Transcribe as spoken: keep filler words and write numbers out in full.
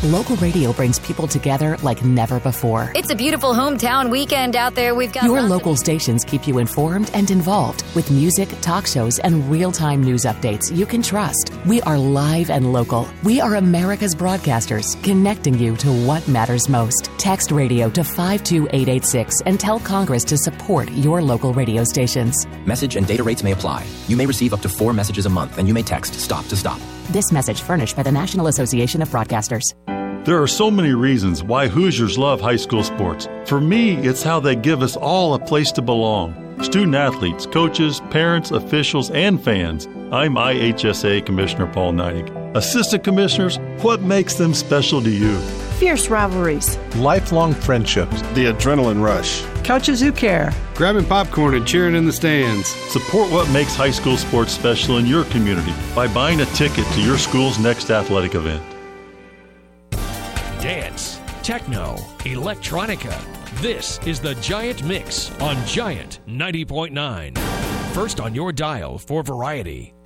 Local radio brings people together like never before. It's a beautiful hometown weekend out there. We've got Your local stations keep you informed and involved with music, talk shows, and real-time news updates you can trust. We are live and local. We are America's broadcasters, connecting you to what matters most. Text radio to five two eight eight six and tell Congress to support your local radio stations. Message and data rates may apply. You may receive up to four messages a month, and you may text STOP to STOP. This message furnished by the National Association of Broadcasters. There are so many reasons why Hoosiers love high school sports. For me, it's how they give us all a place to belong. Student athletes, coaches, parents, officials, and fans. I'm I H S A Commissioner Paul Neidig. Assistant Commissioners, what makes them special to you? Fierce rivalries. Lifelong friendships. The adrenaline rush. Coaches who care. Grabbing popcorn and cheering in the stands. Support what makes high school sports special in your community by buying a ticket to your school's next athletic event. Dance, techno, electronica. This is the Giant Mix on Giant ninety point nine. First on your dial for variety.